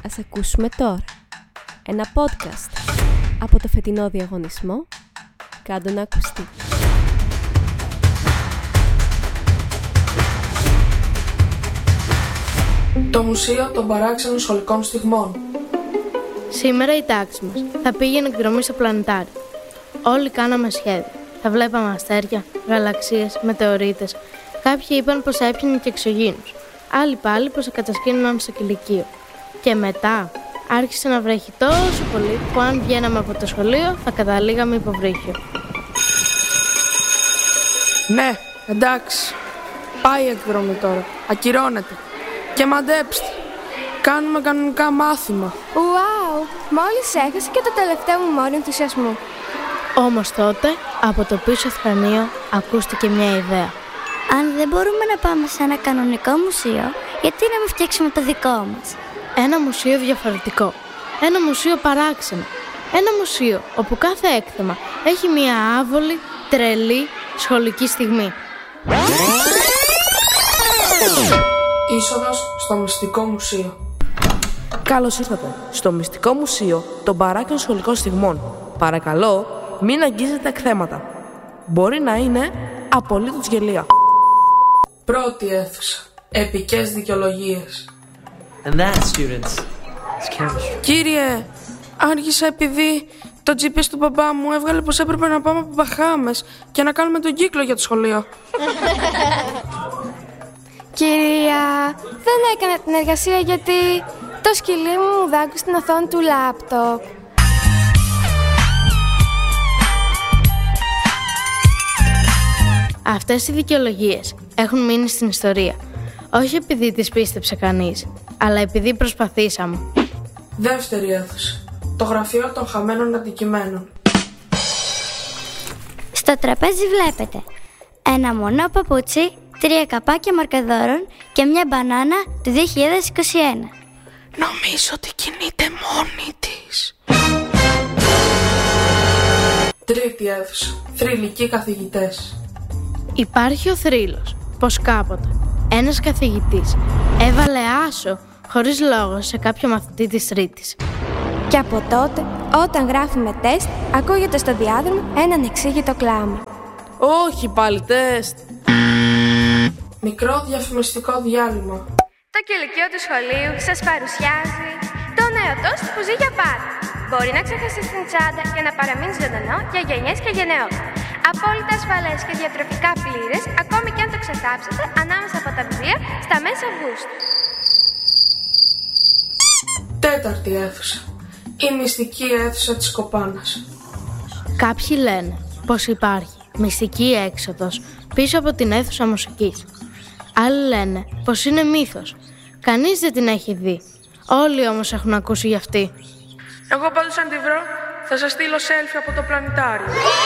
Ας ακούσουμε τώρα ένα podcast από το φετινό διαγωνισμό «Κάντο να ακουστεί». Το Μουσείο των Παράξενων Σχολικών Στιγμών. Σήμερα η τάξη μας θα πήγαινε εκδρομή στο πλανητάριο. Όλοι κάναμε σχέδια. Θα βλέπαμε αστέρια, γαλαξίες, μετεωρίτες. Κάποιοι είπαν πως έπιανε και εξωγήινους. Άλλοι πάλι πως θα κατασκήνωναν στο κηλικείο. Και μετά άρχισε να βρέχει τόσο πολύ που αν βγαίναμε από το σχολείο θα καταλήγαμε υποβρύχιο. Ναι, εντάξει. Πάει η εκδρομή τώρα. Ακυρώνεται. Και μαντέψτε. Κάνουμε κανονικά μάθημα. Ουάου! Μόλις έχασε και το τελευταίο μου μόριο ενθουσιασμού. Όμως τότε, από το πίσω θρανείο, ακούστηκε μια ιδέα. Αν δεν μπορούμε να πάμε σε ένα κανονικό μουσείο, γιατί να μην φτιάξουμε το δικό μας? Ένα μουσείο διαφορετικό. Ένα μουσείο παράξενο. Ένα μουσείο όπου κάθε έκθεμα έχει μια άβολη, τρελή, σχολική στιγμή. Είσοδος στο Μυστικό Μουσείο. Καλώς ήρθατε στο Μυστικό Μουσείο των Παράξενων Σχολικών Στιγμών. Παρακαλώ, μην αγγίζετε εκθέματα. Μπορεί να είναι απολύτως γελία. Πρώτη αίθουσα. Επικές δικαιολογίες. And that, students, is chemistry. Κύριε, άργησα επειδή το GPS του μπαμπά μου έβγαλε πως έπρεπε να πάμε από Μπαχάμες και να κάνουμε τον κύκλο για το σχολείο. Κυρία, δεν έκανα την εργασία γιατί το σκυλί μου δάγκωσε στην οθόνη του λάπτοπ. Αυτές οι δικαιολογίες έχουν μείνει στην ιστορία. Όχι επειδή τις πίστεψε κανείς, αλλά επειδή προσπαθήσαμε. Δεύτερη αίθουσα. Το γραφείο των χαμένων αντικειμένων. Στο τραπέζι βλέπετε ένα μονό παπούτσι, 3 καπάκια μαρκαδόρων και μια μπανάνα του 2021. Νομίζω ότι κινείται μόνη της. Τρίτη αίθουσα. Θρυλικοί καθηγητές. Υπάρχει ο θρύλος πως κάποτε ένας καθηγητής έβαλε άσο χωρίς λόγο σε κάποιο μαθητή της τρίτης. Και από τότε, όταν γράφουμε τεστ, ακούγεται στο διάδρομο έναν εξήγητο κλάμα. Όχι πάλι τεστ. Μικρό διαφημιστικό διάλειμμα. Το κηλικείο του σχολείου σας παρουσιάζει το νέο τόστ που ζει για πάντα. Μπορεί να ξεχαστεί στην τσάντα για να παραμείνει ζωντανό για γενιές και γενναιόδωρα. Απόλυτα ασφαλές και διατροφικά πλήρες, ακόμη και αν το ξεθάψετε ανάμεσα από τα βιβλία στα μέσα Αυγούστου. Τέταρτη αίθουσα. Η μυστική αίθουσα της Κοπάνας. Κάποιοι λένε πως υπάρχει μυστική έξοδος πίσω από την αίθουσα μουσικής. Άλλοι λένε πως είναι μύθος. Κανείς δεν την έχει δει. Όλοι όμως έχουν ακούσει γι' αυτή. Εγώ πάντως αν τη βρω θα σας στείλω selfie από το πλανητάριο.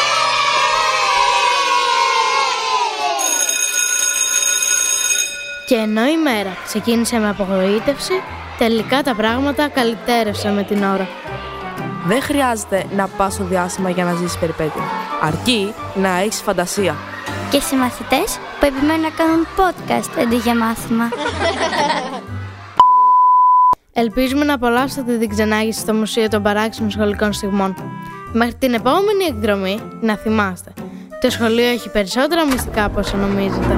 Και ενώ η μέρα ξεκίνησε με απογοήτευση, τελικά τα πράγματα καλυτέρευσαν με την ώρα. Δεν χρειάζεται να πας στο διάστημα για να ζήσεις περιπέτεια. Αρκεί να έχεις φαντασία. Και συμμαθητές που επιμένουν να κάνουν podcast αντί για μάθημα. Ελπίζουμε να απολαύσετε την ξενάγηση στο Μουσείο των Παράξενων Σχολικών Στιγμών. Μέχρι την επόμενη εκδρομή, να θυμάστε, το σχολείο έχει περισσότερα μυστικά από όσο νομίζετε.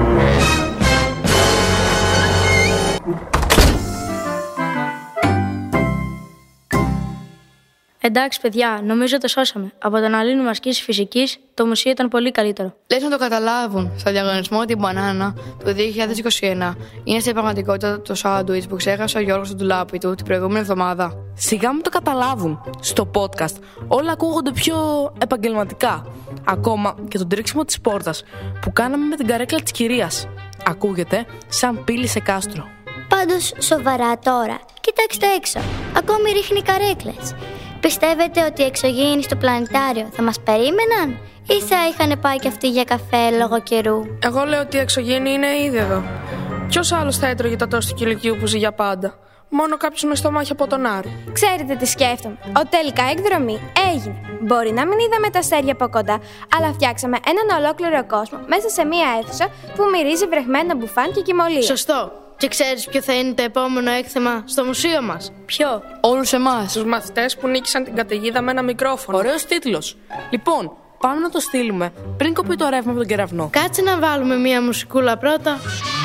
Εντάξει, παιδιά, νομίζω το σώσαμε. Από τον Αλήνου ασκήσεις φυσικής, το μουσείο ήταν πολύ καλύτερο. Λες να το καταλάβουν. Στο διαγωνισμό την μπανάνα του 2021 είναι στην πραγματικότητα το σάντουιτς που ξέχασε ο Γιώργος του ντουλάπι του την προηγούμενη εβδομάδα. Σιγά μου το καταλάβουν. Στο podcast όλα ακούγονται πιο επαγγελματικά. Ακόμα και το τρίξιμο της πόρτας που κάναμε με την καρέκλα της κυρίας ακούγεται σαν πύλη σε κάστρο. Πάντως, σοβαρά τώρα, κοιτάξτε έξω. Ακόμη ρίχνει καρέκλες. Πιστεύετε ότι οι εξωγήινοι στο πλανητάριο θα μας περίμεναν ή θα είχαν πάει κι αυτοί για καφέ λόγω καιρού? Εγώ λέω ότι οι εξωγήινοι είναι ήδη εδώ. Ποιος άλλος θα έτρωγε τα τόστ του κηλικείου που ζει για πάντα? Μόνο κάποιος με στομάχι από τον Άρη. Ξέρετε τι σκέφτομαι? Ότι τελικά η εκδρομή έγινε. Μπορεί να μην είδαμε τα αστέρια από κοντά, αλλά φτιάξαμε έναν ολόκληρο κόσμο μέσα σε μία αίθουσα που μυρίζει βρεχμένα μπουφάν και κοιμωλία. Σωστό. Και ξέρεις ποιο θα είναι το επόμενο έκθεμα στο μουσείο μας? Ποιο? Όλους εμάς. Τους μαθητές που νίκησαν την καταιγίδα με ένα μικρόφωνο. Ωραίος τίτλος. Λοιπόν, πάμε να το στείλουμε πριν κοπεί το ρεύμα από τον κεραυνό. Κάτσε να βάλουμε μία μουσικούλα πρώτα.